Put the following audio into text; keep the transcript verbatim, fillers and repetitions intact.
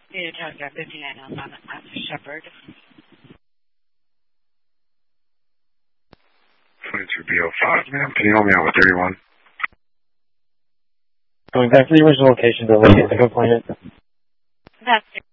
Data Telegraph fifty-nine on Shepherd. twenty-two B oh five, ma'am. Can you help me out with thirty-one? Going back to the original location to look at the complainant. That's